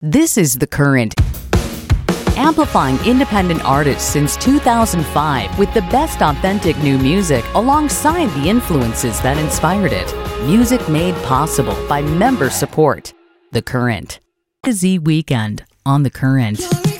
This is The Current, amplifying independent artists since 2005 with the best authentic new music alongside the influences that inspired it. Music made possible by member support. The Current. The Z Weekend on The Current.